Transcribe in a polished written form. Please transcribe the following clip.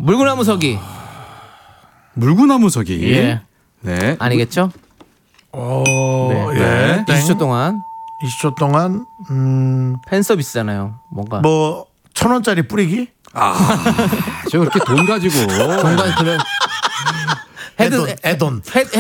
물구나무 서기. 물구나무 서기. 예. 네. 아니겠죠? 네. 예. 20초 동안 20초 동안 팬 서비스잖아요. 뭔가 뭐 1,000원짜리 뿌리기? 저 그렇게 돈 가지고. 공간 그런 애돈.